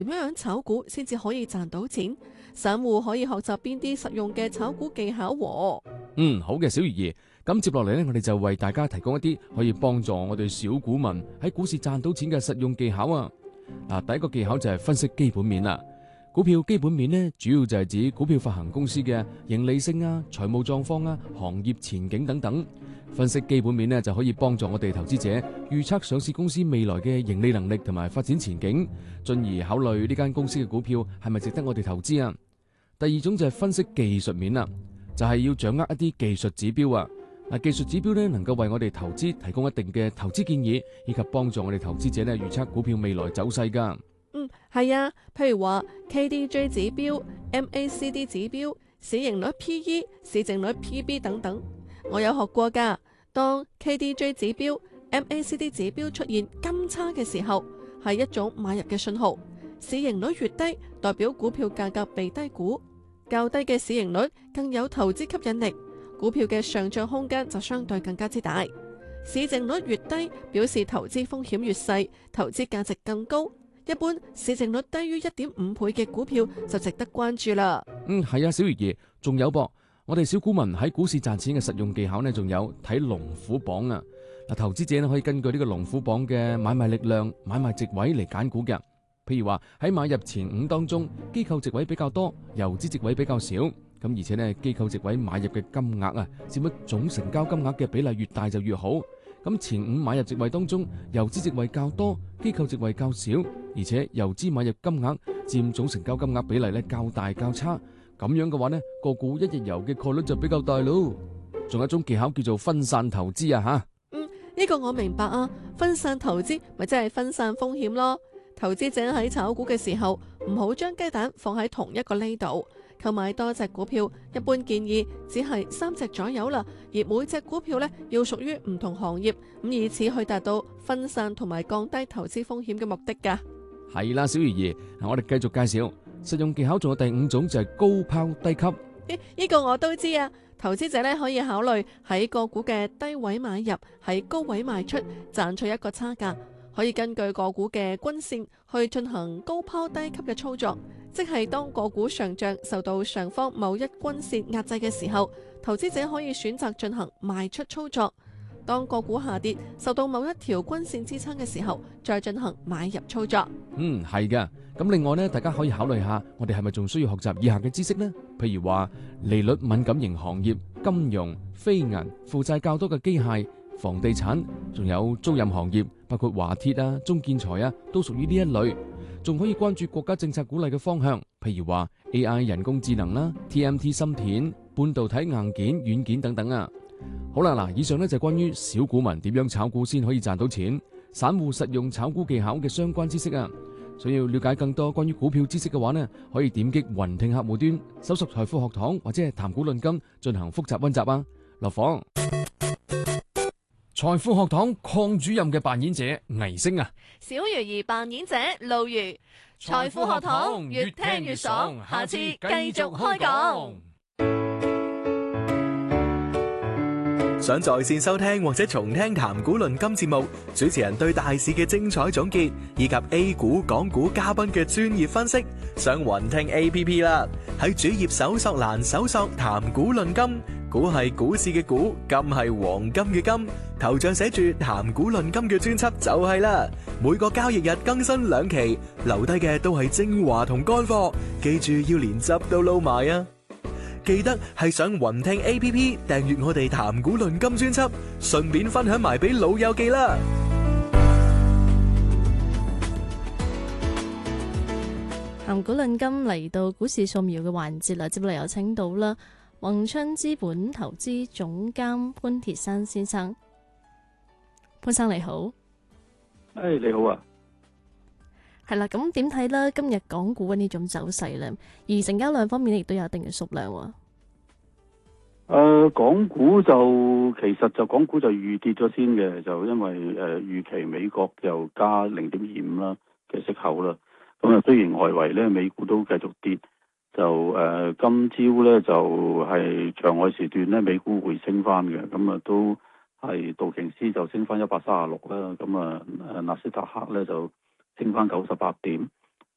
點樣炒股先至可以賺到錢？散戶可以學習邊啲實用嘅炒股技巧喎？ 好嘅，小魚兒。咁接落嚟呢，我哋就為大家提供一啲可以幫助我哋小股民喺股市賺到錢嘅實用技巧啊。嗱，第一個技巧就係分析基本面啦。股票基本面呢，主要就係指股票發行公司嘅盈利性啊、財務狀況啊、行業前景等等。分析基本面呢，就可以幫助我哋投資者預測上市公司未來嘅盈利能力同埋發展前景，進而考慮呢間公司嘅股票係咪值得我哋投資啊。第二種就係分析技術面啦，就係要掌握一啲技術指標啊。嗱，技術指標呢，能夠為我哋投資提供一定嘅投資建議，以及幫助我哋投資者呢預測股票未來走勢噶。 係啊，譬如話 KDJ 指標、MACD 指標、市盈率 PE、市淨率 PB 等等，我有學過㗎。當 KDJ 指標、MACD 指標出現金叉嘅時候，係一種買入嘅信號。市盈率越低，代表股票價格被低估，較低嘅市盈率更有投資吸引力，股票嘅上漲空間就相對更加之大。市淨率越低，表示投資風險越細，投資價值更高。一般市淨率低於1.5倍嘅股票就值得關注啦。 係啊，小魚兒，仲有噃，我哋小股民喺股市賺錢嘅實用技巧呢，仲有睇龍虎榜啊。嗱，投資者呢可以根據呢個龍虎榜嘅買賣力量、買賣值位嚟揀股嘅。譬如話喺買入前5當中，機構值位比較多，游資值位比較少。咁而且呢，機構值位買入嘅金額啊，佔咗總成交金額嘅比例越大就越好。咁前5買入席位當中，游資席位較多，機構席位較少，而且游資買入金額佔總成交金額比例咧較大較差，咁樣嘅話呢，個股一日遊嘅概率就比較大咯。仲有一種技巧叫做分散投資啊吓。 呢個我明白啊，分散投資咪即係分散風險咯。投資者喺炒股嘅時候，唔好將雞蛋放喺同一個呢度。購買多隻股票，一般建議只係3隻左右啦，而每隻股票呢，要屬於唔同行業，咁以此去達到分散同埋降低投資風險嘅目的㗎。 係啦，小魚兒，我哋繼續介紹實用技巧，仲有第5種就係高拋低吸。 呢個我都知啊，投資者呢可以考慮喺個股嘅低位買入，喺高位賣出，賺取一個差價。可以根據個股嘅均線去進行高拋低吸嘅操作，即係當個股上漲受到上方某一均線壓制嘅時候，投資者可以選擇進行賣出操作；當個股下跌受到某一條均線支撐嘅時候，再進行買入操作。 係嘅。咁另外呢，大家可以考慮下，我哋係咪仲需要學習以下嘅知識呢？譬如話利率敏感型行業、金融、非銀、負債較多嘅機械、房地產，仲有租賃行業，包括華鐵啊、中建材啊，都屬於呢一類。仲可以關注國家政策鼓勵嘅方向，譬如話 AI 人工智能啦、TMT 芯片、半導體硬件、軟件等等啊。好啦，嗱，以上呢就係關於小股民點樣炒股先可以賺到錢，散戶實用炒股技巧嘅相關知識啊。想要了解更多關於股票知識嘅話呢，可以點擊雲聽客戶端，搜索財富學堂或者係談股論金進行複習溫習啊。落房。財富學堂鄺主任嘅扮演者倪星啊， 小魚兒扮演者路如。財富學堂越聽越爽，下次繼續開講。 想在線收聽或者重聽談股論金節目，主持人對大市嘅精彩總結，以及 A 股、港股嘉賓嘅專業分析，上雲聽 APP 啦。喺主頁搜索欄搜索談股論金，股係股市嘅股，金係黃金嘅金，頭像寫住談股論金嘅專輯就係啦。每個交易日更新2期，留低嘅都係精華同乾貨，記住要連汁都撈埋啊！記得係上雲聽 APP 訂閱我哋談股論金專輯，順便分享埋俾老友記啦。 談股論金嚟到股市掃描嘅環節啦，接落嚟有請到啦宏春資本投資總監潘鐵珊先生。潘生你好。 你好啊。 係啦，咁點睇呢？今日港股嘅呢種走勢呢，而成交量方面亦都有一定嘅數量喎。 港股就其實就港股就預跌咗先嘅，就因為預期美國就加0.25啦嘅息口啦。咁啊，雖然外圍咧美股都繼續跌，就今朝咧就係場外時段咧美股回升翻嘅，咁啊都係道瓊斯就升翻136啦，咁啊納斯達克咧就升翻98點，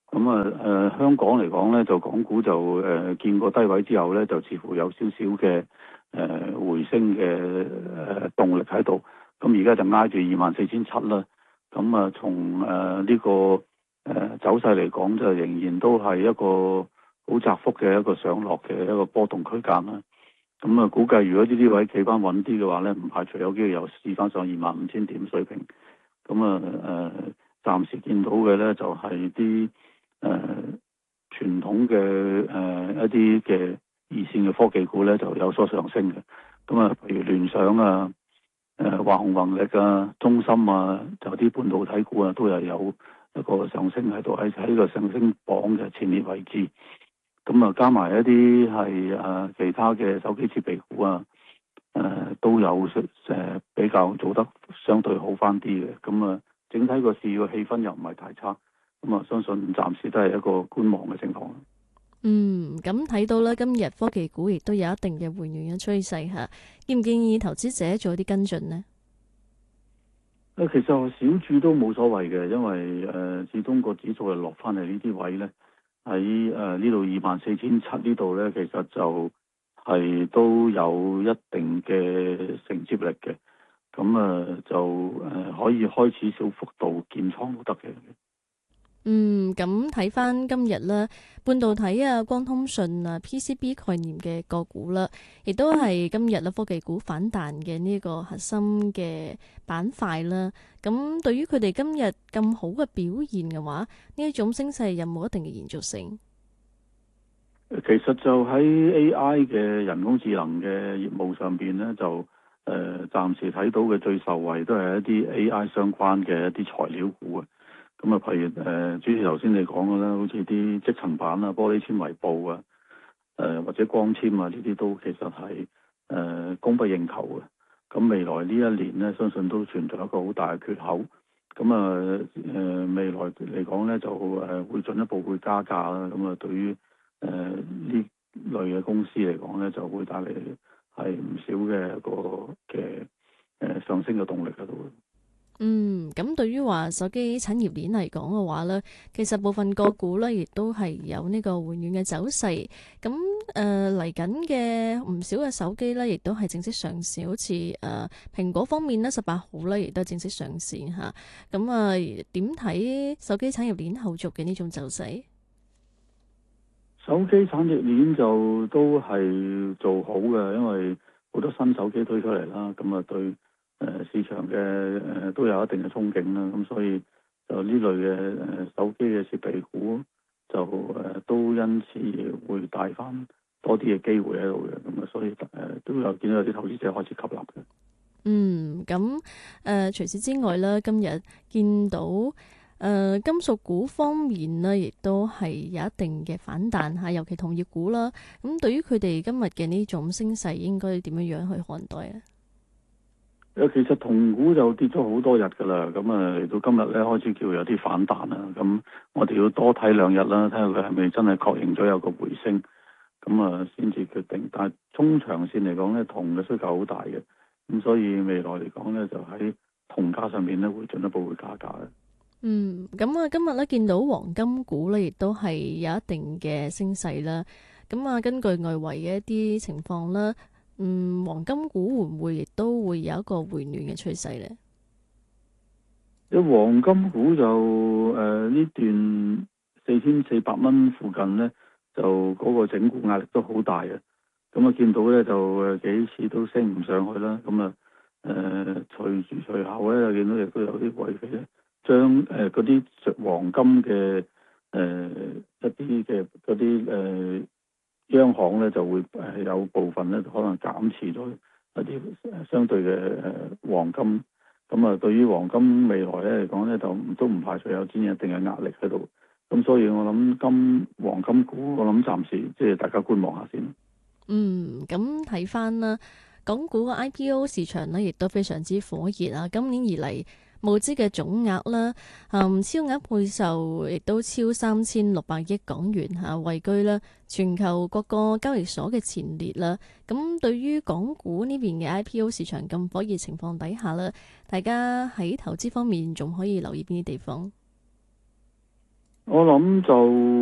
咁香港嚟講咧，就港股就見過低位之後咧，就似乎有少少嘅回升嘅動力喺度。咁而家就挨住24,700啦。咁從呢個走勢嚟講，就仍然都係一個好窄幅嘅一個上落嘅一個波動區間啦。咁估計如果呢啲位企翻穩啲嘅話咧，唔排除有機會又試翻上25,000點水平。咁暫時見到嘅咧就係啲傳統嘅一啲嘅二線嘅科技股咧就有所上升嘅。咁譬如聯想啊、華虹宏力啊、中芯啊，就啲半導體股啊，都係有一個上升喺度，喺呢個上升榜嘅前列位置。咁加埋一啲係其他嘅手機設備股啊，都有比較做得相對好翻啲嘅。咁整體個市嘅氣氛又唔係太差。咁相信暫時都係一個觀望嘅情況。 咁睇到咧，今日科技股亦都有一定嘅回暖嘅趨勢嚇，建唔建議投資者做啲跟進呢？ 其實小注都冇所謂嘅，因為始終個指數係落翻嚟呢啲位咧，喺呢度24,700呢度咧，其實就係都有一定嘅承接力嘅。咁就可以開始小幅度建倉都得嘅。 咁睇翻今日咧，半導體啊、光通訊啊、PCB 概念嘅個股啦，亦都係今日咧科技股反彈嘅呢個核心嘅板塊啦。咁對於佢哋今日咁好嘅表現嘅話，呢一種升勢有冇一定嘅延續性？ 其實就喺 AI 嘅人工智能嘅業務上邊咧，就暫時睇到嘅最受惠都係一啲 AI 相關嘅一啲材料股啊。咁譬如主持頭先你講嘅啦，好似啲積層板啊、玻璃纖維布啊、或者光纖啊，呢啲都其實係供不應求嘅。咁未來呢一年咧，相信都存在一個好大嘅缺口。咁未來嚟講咧，就會進一步會加價啦。咁對於呢類嘅公司嚟講咧，就會帶嚟係唔少嘅一個嘅上升嘅動力喺度。 咁對於話手機產業鏈嚟講嘅話咧，其實部分個股咧亦都係有呢個回暖嘅走勢。咁嚟緊嘅唔少嘅手機咧，亦都係正式上市，好似蘋果方面咧18號咧，亦都係正式上市嚇。咁點睇手機產業鏈後續嘅呢種走勢？ 手機產業鏈就都係做好嘅，因為好多新手機推出嚟啦，咁對市場嘅都有一定嘅憧憬啦，咁所以就呢類嘅手機嘅設備股就都因此會帶翻多啲嘅機會喺度嘅，咁所以都有見到有啲投資者開始吸納嘅。 咁除此之外咧，今日見到金屬股方面呢，亦都係有一定嘅反彈嚇，尤其同業股啦。咁對於佢哋今日嘅呢種升勢，應該點樣去看待啊？ 其實銅股就跌咗好多日㗎啦，咁嚟到今日咧開始叫有啲反彈啦。咁我哋要多睇兩日啦，睇下佢係咪真係確認咗有個回升，咁先至決定。但係中長線嚟講咧，銅嘅需求好大嘅，咁所以未來嚟講咧，就喺銅價上面咧會進一步會加價嘅。 咁今日咧見到黃金股咧，亦都係有一定嘅升勢啦。咁根據外圍嘅一啲情況啦。黃金股會唔會亦都會有一個回暖嘅趨勢呢？ 黃金股就呢段4,400蚊附近呢，就嗰個整固壓力都好大嘅。咁見到呢，就幾次都升唔上去啦。咁隨後呢，又見到亦都有啲位肥咧，將嗰啲黃金嘅一啲嘅嗰啲央行咧就會有部分咧可能減持咗一啲相對嘅黃金，咁對於黃金未來咧嚟講咧就都唔排除有展現一定嘅壓力喺度，咁所以我諗黃金股我諗暫時即係大家觀望下先。 咁睇翻啦，港股嘅 IPO 市場呢亦都非常之火熱啊！今年以嚟募資嘅總額啦，超額配售亦都超3600億港元嚇，位居啦全球各個交易所嘅前列啦。咁對於港股呢邊嘅 IPO 市場咁火熱情況底下啦，大家喺投資方面仲可以留意邊啲地方？ 我諗就